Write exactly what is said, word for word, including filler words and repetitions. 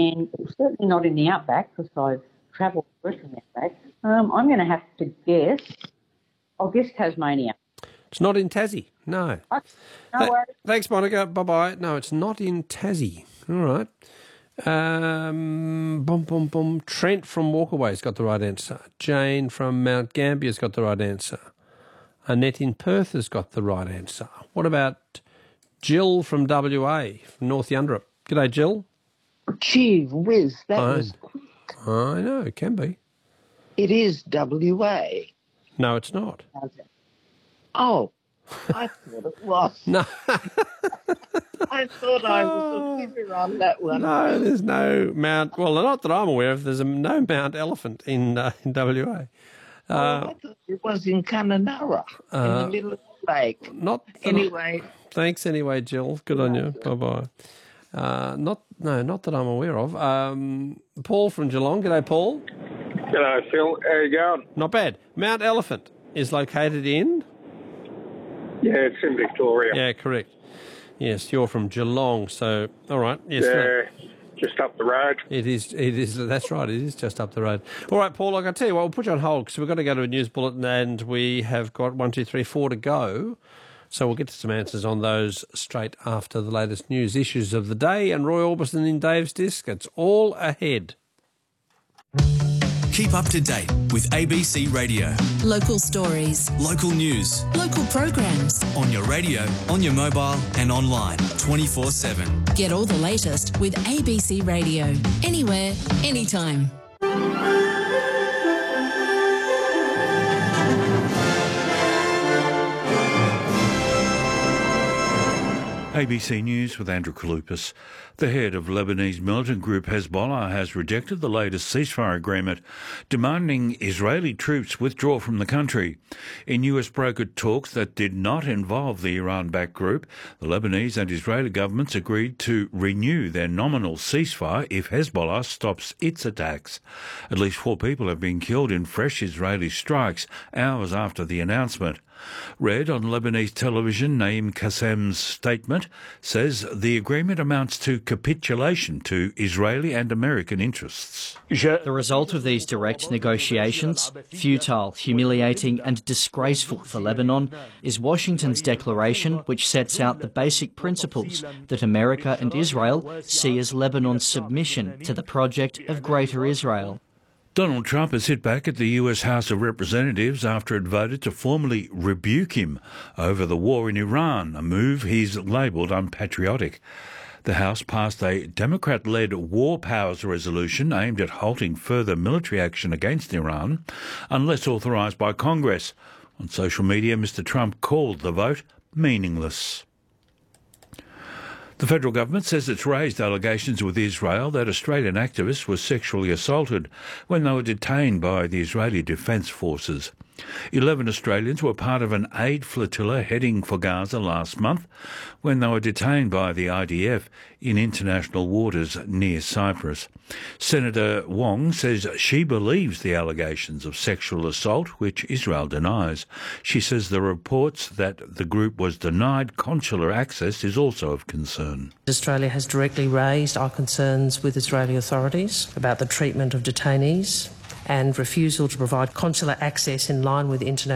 and certainly not in the outback because I've travelled west from the outback. Um, I'm going to have to guess. I'll guess Tasmania. It's not in Tassie, no. Oh, no Th- worries. Thanks, Monica. Bye-bye. No, it's not in Tassie. All right. Um, boom, boom, boom. Trent from Walkaway's got the right answer. Jane from Mount Gambier's got the right answer. Annette in Perth has got the right answer. What about Jill from W A, from North Yunderup? G'day, Jill. Gee whiz, that I, was quick. I know, it can be. It is W A. No, it's not. Oh, I thought it was. No. I thought I was a winner on that one. No, there's no Mount... Well, not that I'm aware of. There's a, no Mount Elephant in uh, in W A. Oh, Uh, I thought it was in Kununurra, in uh, the middle of the lake. Not Anyway. Thanks anyway, Jill. Good on you. Bye-bye. Uh, not No, not that I'm aware of. Um, Paul from Geelong. G'day, Paul. G'day, Phil. How you going? Not bad. Mount Elephant is located in... Yeah, it's in Victoria. Yeah, correct. Yes, you're from Geelong, so all right. Yes, Yeah, that- just up the road. it is. It is. That's right. It is just up the road. All right, Paul. Like I tell you what, we'll put you on hold because we've got to go to a news bulletin, and we have got one, two, three, four to go. So we'll get to some answers on those straight after the latest news issues of the day. And Roy Orbison in Dave's Disc. It's all ahead. Keep up to date with A B C Radio. Local stories, Local news. local programs. On your radio, on your mobile and online twenty-four seven. Get all the latest with A B C Radio. Anywhere, anytime. A B C News with Andrew Kaloupas. The head of Lebanese militant group Hezbollah has rejected the latest ceasefire agreement, demanding Israeli troops withdraw from the country. In U S brokered talks that did not involve the Iran-backed group, the Lebanese and Israeli governments agreed to renew their nominal ceasefire if Hezbollah stops its attacks. At least four people have been killed in fresh Israeli strikes hours after the announcement. Read on Lebanese television, Naim Qassem's statement says the agreement amounts to capitulation to Israeli and American interests. The result of these direct negotiations, futile, humiliating and disgraceful for Lebanon, is Washington's declaration which sets out the basic principles that America and Israel see as Lebanon's submission to the project of Greater Israel. Donald Trump has hit back at the U S House of Representatives after it voted to formally rebuke him over the war in Iran, a move he's labelled unpatriotic. The House passed a Democrat-led war powers resolution aimed at halting further military action against Iran, unless authorised by Congress. On social media, Mister Trump called the vote meaningless. The federal government says it's raised allegations with Israel that Australian activists were sexually assaulted when they were detained by the Israeli Defence Forces. Eleven Australians were part of an aid flotilla heading for Gaza last month when they were detained by the I D F in international waters near Cyprus. Senator Wong says she believes the allegations of sexual assault, which Israel denies. She says the reports that the group was denied consular access is also of concern. Australia has directly raised our concerns with Israeli authorities about the treatment of detainees and refusal to provide consular access in line with international